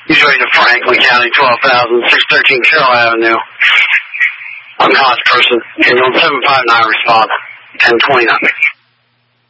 Usually to Franklin County, 12,000, 613 Carroll Avenue. I'm a Hodge person. And you'll 759 respond, 1029.